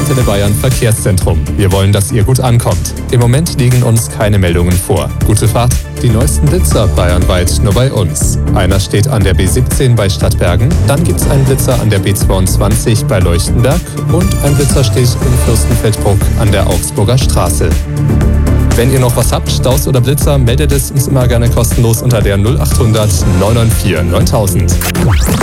Antenne Bayern Verkehrszentrum. Wir wollen, dass ihr gut ankommt. Im Moment liegen uns keine Meldungen vor. Gute Fahrt. Die neuesten Blitzer bayernweit nur bei uns. Einer steht an der B17 bei Stadtbergen, dann gibt's einen Blitzer an der B22 bei Leuchtenberg und ein Blitzer steht in Fürstenfeldbruck an der Augsburger Straße. Wenn ihr noch was habt, Staus oder Blitzer, meldet es uns immer gerne kostenlos unter der 0800 994 9000.